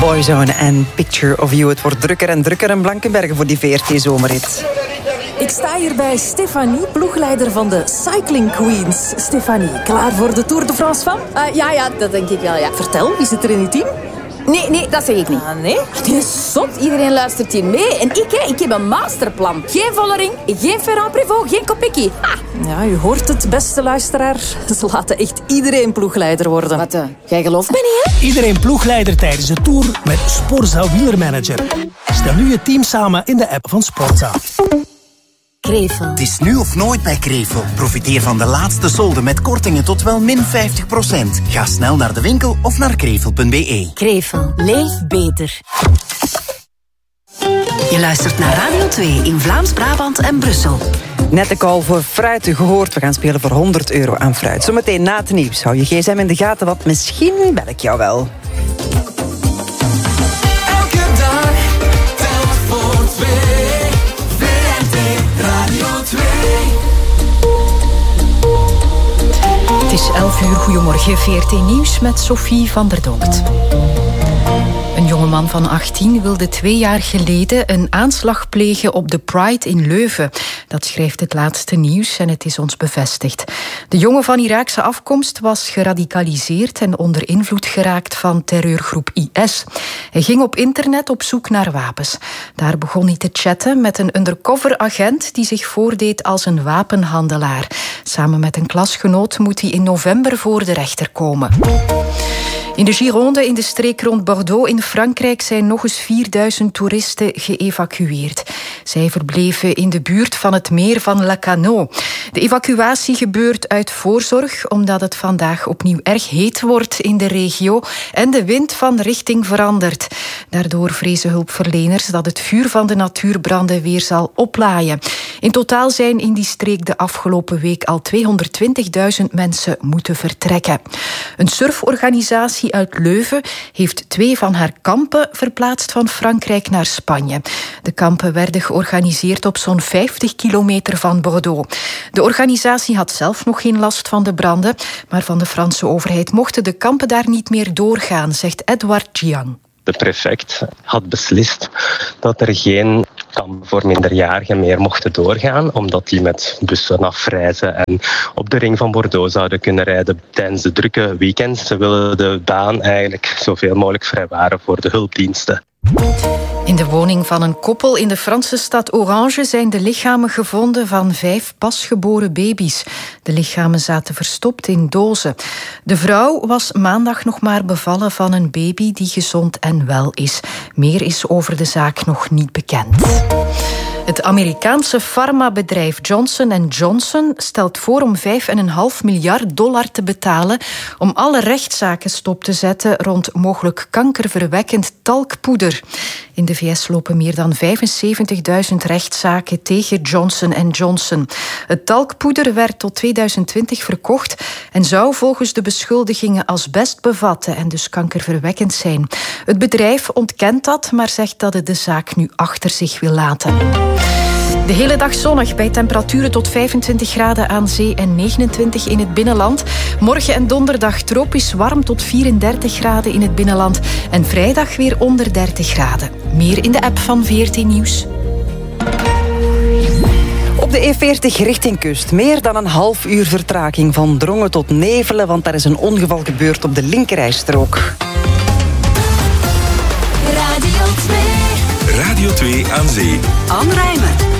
Boyzone en Picture of You. Het wordt drukker en drukker in Blankenberge voor die VRT-zomerrit. Ik sta hier bij Stefanie, ploegleider van de Cycling Queens. Stefanie, klaar voor de Tour de France van? Ja, dat denk ik wel, ja. Vertel, wie zit er in uw team? Nee, dat zeg ik niet. Nee? Die is zot. Iedereen luistert hier mee. En ik heb een masterplan. Geen Vollering, geen Ferrand-Prévot, geen Kopecky. Ja, u hoort het, beste luisteraar. Ze laten echt iedereen ploegleider worden. Wat, jij gelooft me niet, hè? Iedereen ploegleider tijdens de Tour met Sporza Wielermanager. Stel nu je team samen in de app van Sporza. Krevel. Het is nu of nooit bij Krevel. Profiteer van de laatste solden met kortingen tot wel min 50%. Ga snel naar de winkel of naar krevel.be. Krevel. Leef beter. Je luistert naar Radio 2 in Vlaams-Brabant en Brussel. Net de call voor fruit gehoord. We gaan spelen voor €100 aan fruit. Zometeen na het nieuws. Hou je gsm in de gaten, want misschien bel ik jou wel. Elke dag telt voor twee. VRT Radio 2. Het is 11 uur. Goedemorgen. VRT Nieuws met Sophie van der Donkt. Een jongeman van 18 wilde 2 jaar geleden een aanslag plegen op de Pride in Leuven. Dat schrijft het laatste nieuws en het is ons bevestigd. De jongen van Iraakse afkomst was geradicaliseerd en onder invloed geraakt van terreurgroep IS. Hij ging op internet op zoek naar wapens. Daar begon hij te chatten met een undercover agent die zich voordeed als een wapenhandelaar. Samen met een klasgenoot moet hij in november voor de rechter komen. In de Gironde, in de streek rond Bordeaux in Frankrijk, zijn nog eens 4000 toeristen geëvacueerd. Zij verbleven in de buurt van het meer van Lacanau. De evacuatie gebeurt uit voorzorg, omdat het vandaag opnieuw erg heet wordt in de regio en de wind van richting verandert. Daardoor vrezen hulpverleners dat het vuur van de natuurbranden weer zal oplaaien. In totaal zijn in die streek de afgelopen week al 220.000 mensen moeten vertrekken. Een surforganisatie uit Leuven heeft 2 van haar kampen verplaatst van Frankrijk naar Spanje. De kampen werden georganiseerd op zo'n 50 kilometer van Bordeaux. De organisatie had zelf nog geen last van de branden, maar van de Franse overheid mochten de kampen daar niet meer doorgaan, zegt Edouard Giang. De prefect had beslist dat er geen kampen voor minderjarigen meer mochten doorgaan, omdat die met bussen afreizen en op de ring van Bordeaux zouden kunnen rijden tijdens de drukke weekends. Ze willen de baan eigenlijk zoveel mogelijk vrijwaren voor de hulpdiensten. In de woning van een koppel in de Franse stad Orange zijn de lichamen gevonden van 5 pasgeboren baby's. De lichamen zaten verstopt in dozen. De vrouw was maandag nog maar bevallen van een baby die gezond en wel is. Meer is over de zaak nog niet bekend. Het Amerikaanse farmabedrijf Johnson & Johnson stelt voor om $5,5 miljard te betalen om alle rechtszaken stop te zetten rond mogelijk kankerverwekkend talkpoeder. In de VS lopen meer dan 75.000 rechtszaken tegen Johnson & Johnson. Het talkpoeder werd tot 2020 verkocht en zou volgens de beschuldigingen asbest bevatten en dus kankerverwekkend zijn. Het bedrijf ontkent dat, maar zegt dat het de zaak nu achter zich wil laten. De hele dag zonnig bij temperaturen tot 25 graden aan zee en 29 in het binnenland. Morgen en donderdag tropisch warm tot 34 graden in het binnenland. En vrijdag weer onder 30 graden. Meer in de app van VRT Nieuws. Op de E40 richting kust. Meer dan een half uur vertraging van Drongen tot Nevelen, want daar is een ongeval gebeurd op de linkerrijstrook. Radio 2 aan zee. Anne Rijmen.